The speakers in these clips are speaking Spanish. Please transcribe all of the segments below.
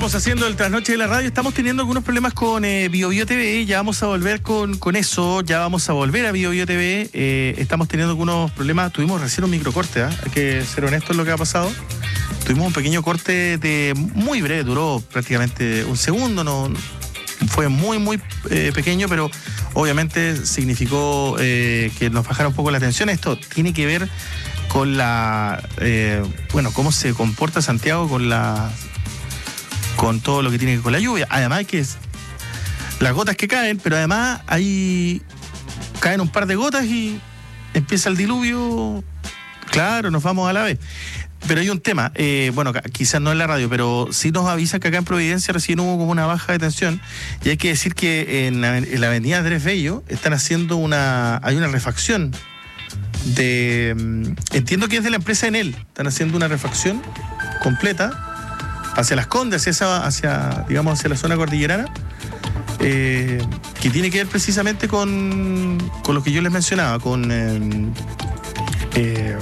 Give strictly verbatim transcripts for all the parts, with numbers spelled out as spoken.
Estamos haciendo el trasnoche de la radio. Estamos teniendo algunos problemas con eh, Bio Bio T V. Ya vamos a volver con, con eso. Ya vamos a volver a Bio Bio T V. Eh, estamos teniendo algunos problemas. Tuvimos recién un microcorte, ¿eh? Hay que ser honestos en lo que ha pasado. Tuvimos un pequeño corte de muy breve, duró prácticamente un segundo. No, fue muy, muy eh, pequeño, pero obviamente significó eh, que nos bajara un poco la tensión. Esto tiene que ver con la... Eh, bueno, cómo se comporta Santiago con la... con todo lo que tiene que ver con la lluvia. Además que es las gotas que caen, pero además ahí caen un par de gotas y empieza el diluvio. Claro, nos vamos a la vez. Pero hay un tema, eh, bueno, quizás no en la radio, pero sí nos avisan que acá en Providencia recién hubo como una baja de tensión, y hay que decir que en, en la avenida Andrés Bello están haciendo una, hay una refacción de, entiendo que es de la empresa Enel, están haciendo una refacción completa hacia Las Condes, hacia, hacia, digamos, hacia la zona cordillerana, eh, que tiene que ver precisamente con, con lo que yo les mencionaba, con eh, eh,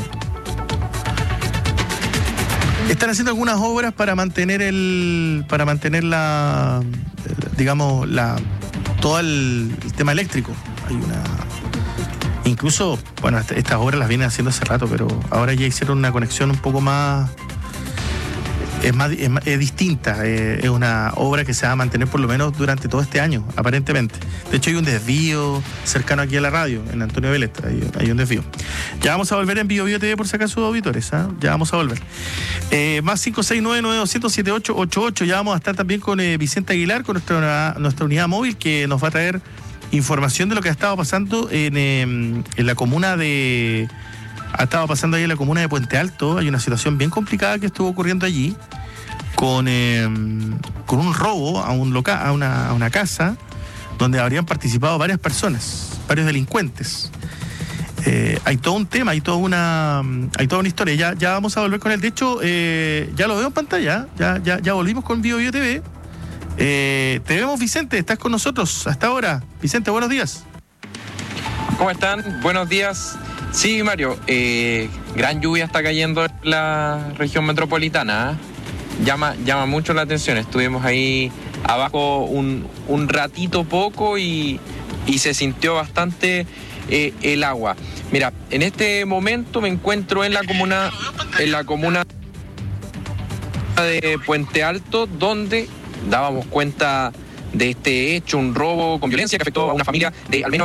están haciendo algunas obras para mantener el, para mantener la, digamos, la, todo el, el tema eléctrico. Hay una, incluso, bueno, estas obras las vienen haciendo hace rato, pero ahora ya hicieron una conexión un poco más Es, más, es, es distinta, eh, es una obra que se va a mantener por lo menos durante todo este año, aparentemente. De hecho, hay un desvío cercano aquí a la radio, en Antonio Vélez, hay, hay un desvío. Ya vamos a volver en Bio Bio T V por si acaso, auditores, ¿eh? Ya vamos a volver. Eh, más cinco seis nueve nueve dos cero cero siete ocho ocho ocho, ya vamos a estar también con eh, Vicente Aguilar, con nuestra, nuestra unidad móvil, que nos va a traer información de lo que ha estado pasando en, eh, en la comuna de... Ha estado pasando ahí en la comuna de Puente Alto. Hay una situación bien complicada que estuvo ocurriendo allí con, eh, con un robo a un local, a una, a una casa donde habrían participado varias personas, varios delincuentes. Eh, hay todo un tema, hay toda una hay toda una historia. Ya, ya vamos a volver con él. De hecho, eh, ya lo veo en pantalla. Ya, ya, ya volvimos con Bio Bio T V. Eh, te vemos, Vicente. Estás con nosotros hasta ahora. Vicente, buenos días. ¿Cómo están? Buenos días. Sí, Mario, eh, gran lluvia está cayendo en la región metropolitana, ¿eh? llama, llama mucho la atención. Estuvimos ahí abajo un, un ratito poco y, y se sintió bastante eh, el agua. Mira, en este momento me encuentro en la comuna, en la comuna de Puente Alto, donde dábamos cuenta de este hecho, un robo con violencia que afectó a una familia de al menos